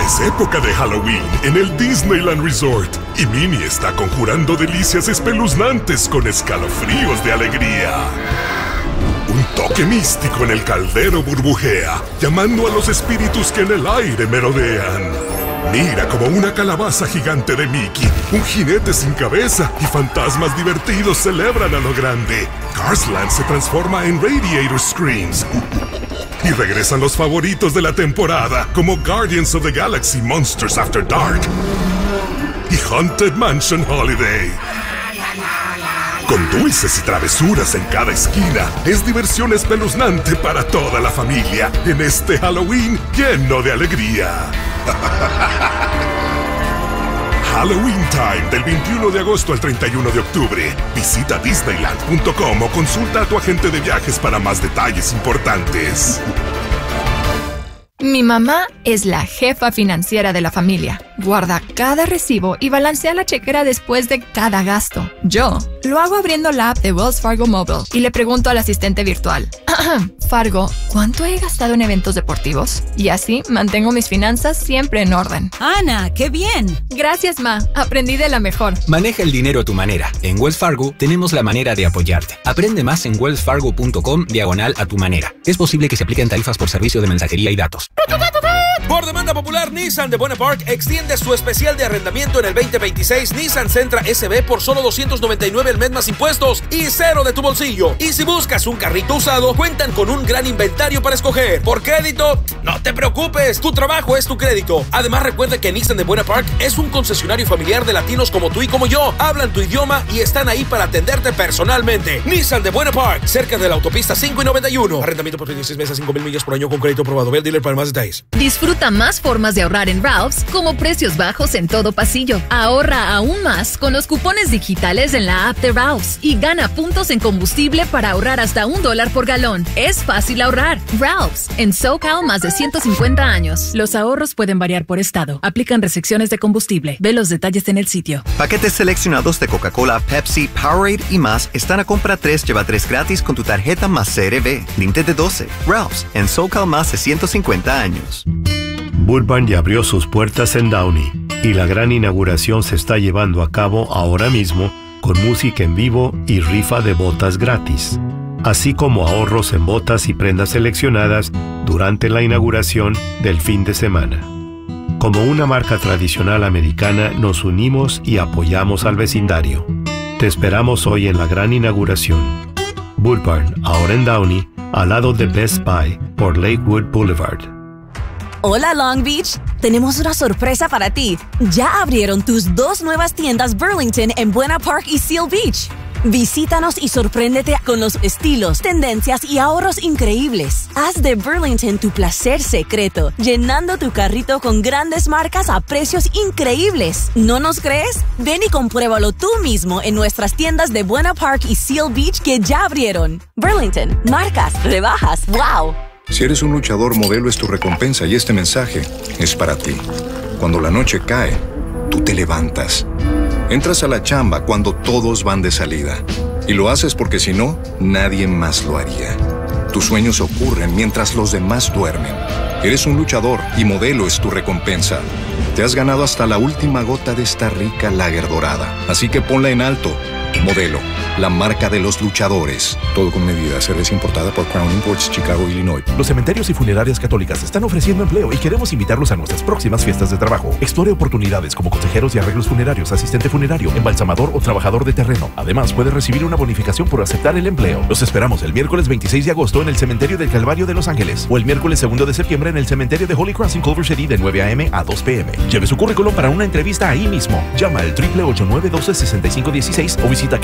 Es época de Halloween en el Disneyland Resort y Minnie está conjurando delicias espeluznantes con escalofríos de alegría. Un toque místico en el caldero burbujea, llamando a los espíritus que en el aire merodean. Mira como una calabaza gigante de Mickey, un jinete sin cabeza y fantasmas divertidos celebran a lo grande. Cars Land se transforma en Radiator Screams. Y regresan los favoritos de la temporada, como Guardians of the Galaxy Monsters After Dark y Haunted Mansion Holiday. Con dulces y travesuras en cada esquina, es diversión espeluznante para toda la familia en este Halloween lleno de alegría. Halloween Time del 21 de agosto al 31 de octubre. Visita Disneyland.com o consulta a tu agente de viajes para más detalles importantes. Mi mamá es la jefa financiera de la familia. Guarda cada recibo y balancea la chequera después de cada gasto. Yo lo hago abriendo la app de Wells Fargo Mobile y le pregunto al asistente virtual: Fargo, ¿cuánto he gastado en eventos deportivos? Y así mantengo mis finanzas siempre en orden. ¡Ana, qué bien! Gracias, Ma. Aprendí de la mejor. Maneja el dinero a tu manera. En Wells Fargo tenemos la manera de apoyarte. Aprende más en wellsfargo.com/a-tu-manera. Es posible que se apliquen tarifas por servicio de mensajería y datos. Por demanda popular, Nissan de Buena Park extiende su especial de arrendamiento en el 2026 Nissan Sentra SB por solo $299 el mes más impuestos y cero de tu bolsillo. Y si buscas un carrito usado, cuentan con un gran inventario para escoger. Por crédito, no te preocupes, tu trabajo es tu crédito. Además, recuerda que Nissan de Buena Park es un concesionario familiar de latinos como tú y como yo. Hablan tu idioma y están ahí para atenderte personalmente. Nissan de Buena Park, cerca de la autopista 5 y 91. Arrendamiento por 36 meses, 5,000 millas por año con crédito aprobado. Ve al dealer para más detalles. Disfruta más formas de ahorrar en Ralph's, como precios bajos en todo pasillo. Ahorra aún más con los cupones digitales en la app de Ralph's y gana puntos en combustible para ahorrar hasta $1 por galón. Es fácil ahorrar. Ralph's, en SoCal más de 150 años. Los ahorros pueden variar por estado. Aplican restricciones de combustible. Ve los detalles en el sitio. Paquetes seleccionados de Coca-Cola, Pepsi, Powerade y más están a compra 3, lleva 3 gratis con tu tarjeta más CRB. Límite de 12. Ralph's, en SoCal más de 150 años. Bull Barn ya abrió sus puertas en Downey y la gran inauguración se está llevando a cabo ahora mismo con música en vivo y rifa de botas gratis, así como ahorros en botas y prendas seleccionadas durante la inauguración del fin de semana. Como una marca tradicional americana, nos unimos y apoyamos al vecindario. Te esperamos hoy en la gran inauguración. Bull Barn, ahora en Downey, al lado de Best Buy por Lakewood Boulevard. Hola Long Beach, tenemos una sorpresa para ti. Ya abrieron tus 2 nuevas tiendas Burlington en Buena Park y Seal Beach. Visítanos y sorpréndete con los estilos, tendencias y ahorros increíbles. Haz de Burlington tu placer secreto, llenando tu carrito con grandes marcas a precios increíbles. ¿No nos crees? Ven y compruébalo tú mismo en nuestras tiendas de Buena Park y Seal Beach que ya abrieron. Burlington, marcas, rebajas, ¡wow! Si eres un luchador, Modelo es tu recompensa y este mensaje es para ti. Cuando la noche cae, tú te levantas. Entras a la chamba cuando todos van de salida. Y lo haces porque si no, nadie más lo haría. Tus sueños ocurren mientras los demás duermen. Eres un luchador y Modelo es tu recompensa. Te has ganado hasta la última gota de esta rica lager dorada. Así que ponla en alto. Modelo, la marca de los luchadores. Todo con medida. Cerveza importada por Crown Imports, Chicago, Illinois. Los cementerios y funerarias católicas están ofreciendo empleo y queremos invitarlos a nuestras próximas fiestas de trabajo. Explore oportunidades como consejeros y arreglos funerarios, asistente funerario, embalsamador o trabajador de terreno. Además, puede recibir una bonificación por aceptar el empleo. Los esperamos el miércoles 26 de agosto en el Cementerio del Calvario de Los Ángeles o el miércoles 2 de septiembre en el Cementerio de Holy Cross en Culver City de 9 a.m. a 2 p.m. Lleve su currículum para una entrevista ahí mismo. Llama al 888-912-6516 o visita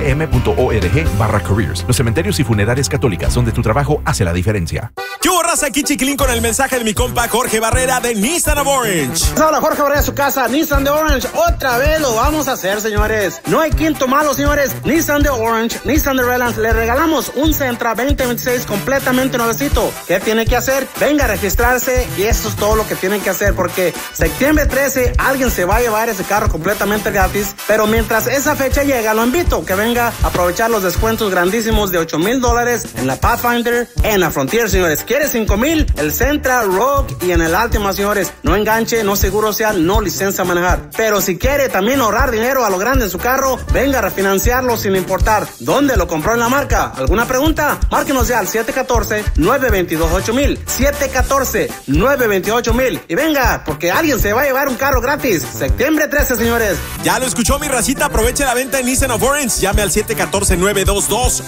catholicm.org/careers. Los cementerios y funerarias católicas, donde tu trabajo hace la diferencia. ¿Qué hubo, raza? Aquí Chiquilín con el mensaje de mi compa Jorge Barrera de Nissan of Orange. Hola, Jorge Barrera, su casa, Nissan de Orange. Otra vez lo vamos a hacer, señores. No hay quinto malo, señores. Nissan de Orange, Nissan de Redlands. Le regalamos un Sentra 2026 completamente nuevecito. ¿Qué tiene que hacer? Venga a registrarse y eso es todo lo que tienen que hacer, porque septiembre 13 alguien se va a llevar ese carro completamente gratis. Pero mientras esa fecha llega, lo invito que venga a aprovechar los descuentos grandísimos de $8,000 en la Pathfinder, en la Frontier, señores. ¿Quieres $5,000, el Sentra, Rogue y en el Altima, señores. No enganche, no seguro social, no licencia a manejar. Pero si quiere también ahorrar dinero a lo grande en su carro, venga a refinanciarlo sin importar dónde lo compró en la marca. ¿Alguna pregunta? Márquenos ya al 714-922-8000. 714-928,000. Y venga, porque alguien se va a llevar un carro gratis. Septiembre 13, señores. Ya lo escuchó mi racita. Aproveche la venta en Nissan of Orange. Llame al 714-922-8000.